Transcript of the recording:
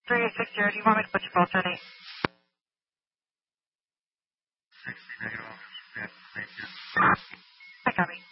3860, do you want me to put your pulse ready? 60 negative. Yes, thank you. I copy.